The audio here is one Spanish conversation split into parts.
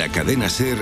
la cadena SER,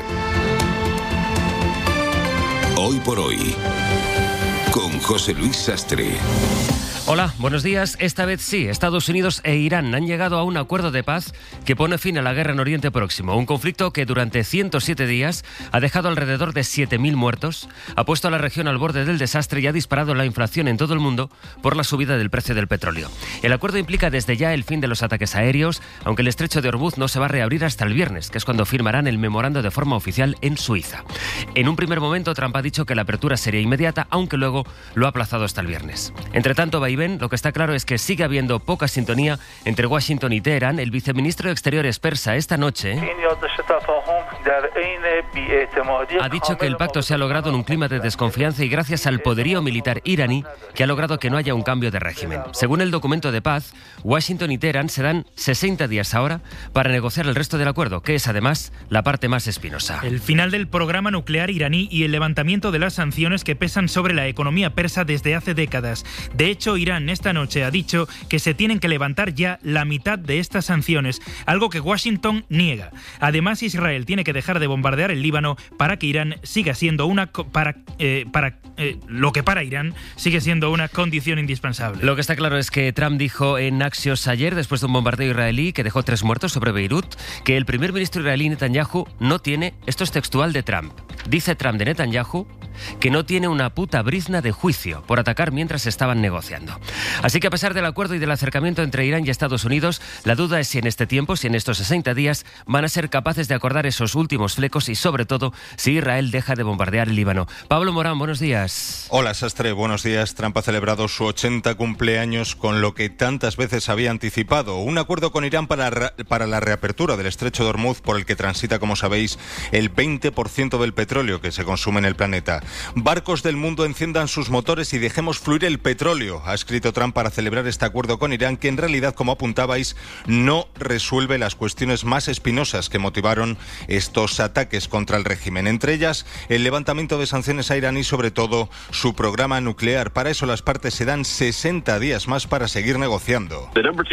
Hoy por Hoy, con José Luis Sastre. Hola, buenos días. Esta vez sí, Estados Unidos e Irán han llegado a un acuerdo de paz que pone fin a la guerra en Oriente Próximo. Un conflicto que durante 107 días ha dejado alrededor de 7.000 muertos, ha puesto a la región al borde del desastre y ha disparado la inflación en todo el mundo por la subida del precio del petróleo. El acuerdo implica desde ya el fin de los ataques aéreos, aunque el estrecho de Hormuz no se va a reabrir hasta el viernes, que es cuando firmarán el memorando de forma oficial en Suiza. En un primer momento, Trump ha dicho que la apertura sería inmediata, aunque luego lo ha aplazado hasta el viernes. Entre tanto, lo que está claro es que sigue habiendo poca sintonía entre Washington y Teherán. El viceministro de Exteriores persa esta noche ha dicho que el pacto se ha logrado en un clima de desconfianza y gracias al poderío militar iraní que ha logrado que no haya un cambio de régimen. Según el documento de paz, Washington y Teherán se dan 60 días ahora para negociar el resto del acuerdo, que es además la parte más espinosa. El final del programa nuclear iraní y el levantamiento de las sanciones que pesan sobre la economía persa desde hace décadas. De hecho, Irán esta noche ha dicho que se tienen que levantar ya la mitad de estas sanciones, algo que Washington niega. Además, Israel tiene que dejar de bombardear el Líbano para que Irán siga siendo lo que para Irán sigue siendo una condición indispensable. Lo que está claro es que Trump dijo en Axios ayer, después de un bombardeo israelí que dejó 3 muertos sobre Beirut, que el primer ministro israelí Netanyahu no tiene, esto es textual de Trump, dice Trump de Netanyahu, que no tiene una puta brizna de juicio por atacar mientras estaban negociando. Así que a pesar del acuerdo y del acercamiento entre Irán y Estados Unidos, la duda es si en este tiempo, si en estos 60 días, van a ser capaces de acordar esos últimos flecos y sobre todo si Israel deja de bombardear el Líbano. Pablo Morán, buenos días. Hola Sastre, buenos días. Trump ha celebrado su 80 cumpleaños con lo que tantas veces había anticipado, un acuerdo con Irán para la reapertura del estrecho de Hormuz, por el que transita, como sabéis, el 20% del petróleo que se consume en el planeta. Barcos del mundo, enciendan sus motores y dejemos fluir el petróleo, ha escrito Trump para celebrar este acuerdo con Irán, que en realidad, como apuntabais, no resuelve las cuestiones más espinosas que motivaron estos ataques contra el régimen. Entre ellas, el levantamiento de sanciones a Irán y, sobre todo, su programa nuclear. Para eso las partes se dan 60 días más para seguir negociando.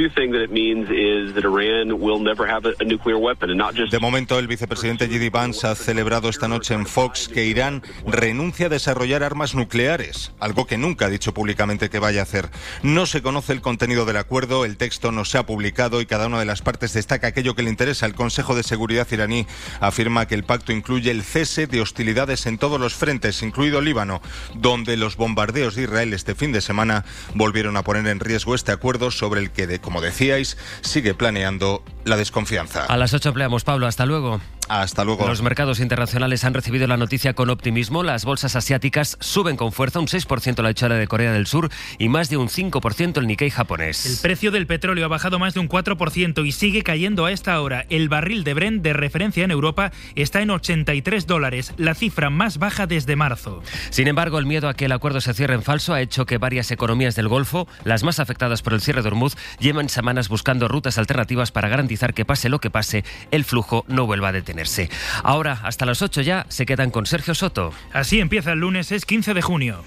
De momento, el vicepresidente J.D. Vance ha celebrado esta noche en Fox que Irán renuncia a desarrollar armas nucleares, algo que nunca ha dicho públicamente que vaya a hacer. No se conoce el contenido del acuerdo, el texto no se ha publicado y cada una de las partes destaca aquello que le interesa. El Consejo de Seguridad iraní afirma que el pacto incluye el cese de hostilidades en todos los frentes, incluido Líbano, donde los bombardeos de Israel este fin de semana volvieron a poner en riesgo este acuerdo sobre el que, como decíais, sigue planeando la desconfianza. A las 8 empleamos, Pablo. Hasta luego. Hasta luego. Los mercados internacionales han recibido la noticia con optimismo. Las bolsas asiáticas suben con fuerza, un 6% la Nikkei de Corea del Sur y más de un 5% el Nikkei japonés. El precio del petróleo ha bajado más de un 4% y sigue cayendo a esta hora. El barril de Brent de referencia en Europa está en $83, la cifra más baja desde marzo. Sin embargo, el miedo a que el acuerdo se cierre en falso ha hecho que varias economías del Golfo, las más afectadas por el cierre de Hormuz, lleven semanas buscando rutas alternativas para garantizar que pase lo que pase, el flujo no vuelva a detenerse. Ahora, hasta las 8 ya, se quedan con Sergio Soto. Así empieza el lunes, es 15 de junio.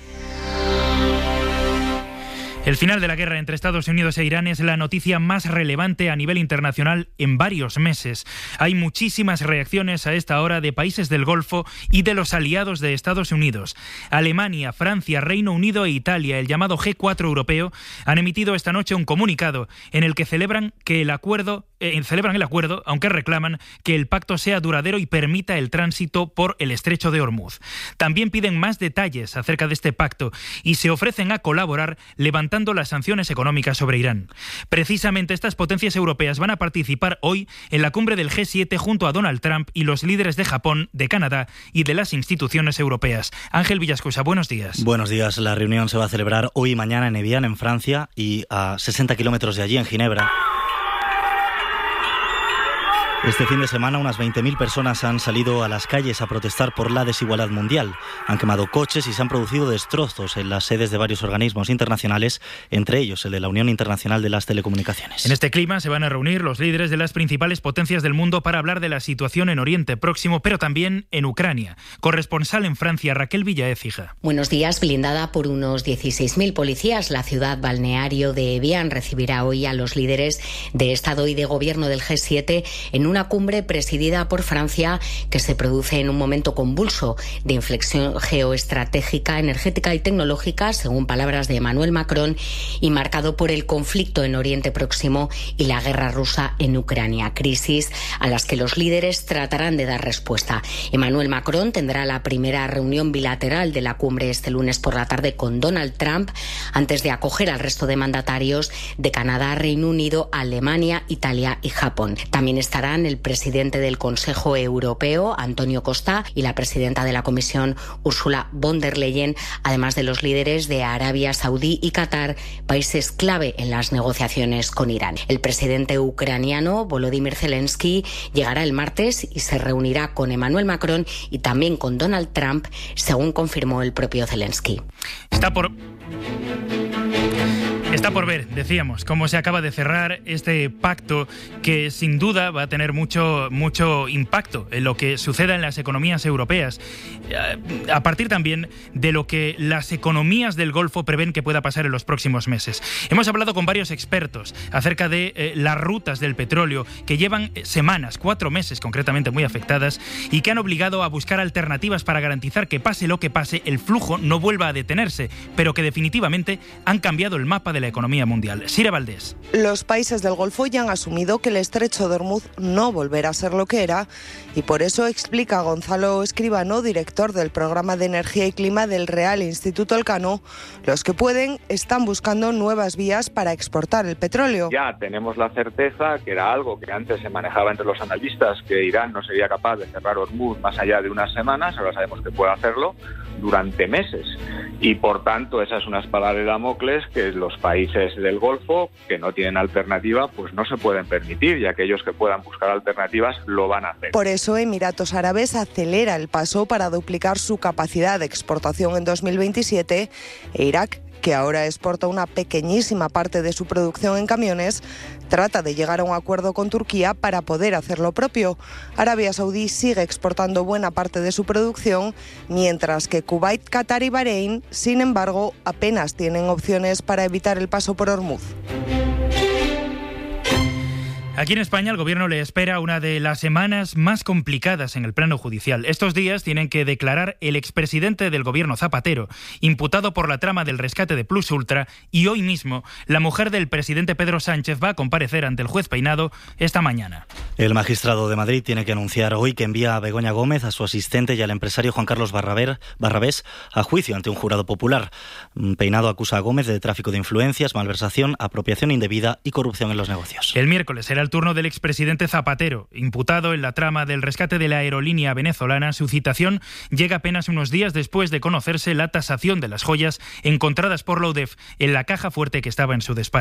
El final de la guerra entre Estados Unidos e Irán es la noticia más relevante a nivel internacional en varios meses. Hay muchísimas reacciones a esta hora de países del Golfo y de los aliados de Estados Unidos. Alemania, Francia, Reino Unido e Italia, el llamado G4 europeo, han emitido esta noche un comunicado en el que celebran el acuerdo, aunque reclaman que el pacto sea duradero y permita el tránsito por el estrecho de Hormuz. También piden más detalles acerca de este pacto y se ofrecen a colaborar levantando las sanciones económicas sobre Irán. Precisamente estas potencias europeas van a participar hoy en la cumbre del G7 junto a Donald Trump y los líderes de Japón, de Canadá y de las instituciones europeas. Ángel Villascusa, buenos días. Buenos días. La reunión se va a celebrar hoy y mañana en Evian, en Francia, y a 60 kilómetros de allí, en Ginebra. Este fin de semana unas 20.000 personas han salido a las calles a protestar por la desigualdad mundial. Han quemado coches y se han producido destrozos en las sedes de varios organismos internacionales, entre ellos el de la Unión Internacional de las Telecomunicaciones. En este clima se van a reunir los líderes de las principales potencias del mundo para hablar de la situación en Oriente Próximo, pero también en Ucrania. Corresponsal en Francia, Raquel Villaécija. Buenos días. Blindada por unos 16.000 policías, la ciudad balneario de Evian recibirá hoy a los líderes de Estado y de Gobierno del G7 en una cumbre presidida por Francia que se produce en un momento convulso de inflexión geoestratégica, energética y tecnológica, según palabras de Emmanuel Macron, y marcado por el conflicto en Oriente Próximo y la guerra rusa en Ucrania, crisis a las que los líderes tratarán de dar respuesta. Emmanuel Macron tendrá la primera reunión bilateral de la cumbre este lunes por la tarde con Donald Trump, antes de acoger al resto de mandatarios de Canadá, Reino Unido, Alemania, Italia y Japón. También estarán el presidente del Consejo Europeo, Antonio Costa, y la presidenta de la Comisión, Ursula von der Leyen, además de los líderes de Arabia Saudí y Qatar, países clave en las negociaciones con Irán. El presidente ucraniano, Volodymyr Zelensky, llegará el martes y se reunirá con Emmanuel Macron y también con Donald Trump, según confirmó el propio Zelensky. Está por ver, decíamos, cómo se acaba de cerrar este pacto que sin duda va a tener mucho impacto en lo que suceda en las economías europeas, a partir también de lo que las economías del Golfo prevén que pueda pasar en los próximos meses. Hemos hablado con varios expertos acerca de las rutas del petróleo que llevan semanas, 4 meses concretamente, muy afectadas y que han obligado a buscar alternativas para garantizar que pase lo que pase, el flujo no vuelva a detenerse, pero que definitivamente han cambiado el mapa de la economía mundial. Sira Valdés. Los países del Golfo ya han asumido que el estrecho de Hormuz no volverá a ser lo que era y por eso explica Gonzalo Escribano, director del Programa de Energía y Clima del Real Instituto Elcano, los que pueden están buscando nuevas vías para exportar el petróleo. Ya tenemos la certeza, que era algo que antes se manejaba entre los analistas, que Irán no sería capaz de cerrar Hormuz más allá de unas semanas, ahora sabemos que puede hacerlo durante meses. Y por tanto esa es una espada de Damocles que los países del Golfo que no tienen alternativa pues no se pueden permitir, y aquellos que puedan buscar alternativas lo van a hacer. Por eso Emiratos Árabes acelera el paso para duplicar su capacidad de exportación en 2027 e Irak, que ahora exporta una pequeñísima parte de su producción en camiones, trata de llegar a un acuerdo con Turquía para poder hacer lo propio. Arabia Saudí sigue exportando buena parte de su producción, mientras que Kuwait, Qatar y Bahrein, sin embargo, apenas tienen opciones para evitar el paso por Hormuz. Aquí en España el gobierno le espera una de las semanas más complicadas en el plano judicial. Estos días tienen que declarar el expresidente del gobierno Zapatero, imputado por la trama del rescate de Plus Ultra, y hoy mismo la mujer del presidente Pedro Sánchez va a comparecer ante el juez Peinado esta mañana. El magistrado de Madrid tiene que anunciar hoy que envía a Begoña Gómez, a su asistente y al empresario Juan Carlos Barrabés a juicio ante un jurado popular. Peinado acusa a Gómez de tráfico de influencias, malversación, apropiación indebida y corrupción en los negocios. El miércoles será el turno del expresidente Zapatero, imputado en la trama del rescate de la aerolínea venezolana. Su citación llega apenas unos días después de conocerse la tasación de las joyas encontradas por la UDEF en la caja fuerte que estaba en su despacho.